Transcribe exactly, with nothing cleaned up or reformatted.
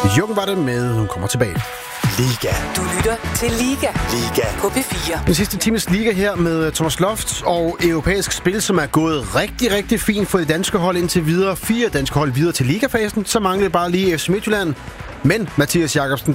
Jung var det med, hun kommer tilbage. Liga. Du lytter til Liga. Liga. På P fire. Den sidste times Liga her med Thomas Loft og europæisk spil, som er gået rigtig, rigtig fint for det danske hold indtil videre. Fire danske hold videre til ligafasen. Så mangler det bare lige F C Midtjylland. Men Mathias Jakobsen,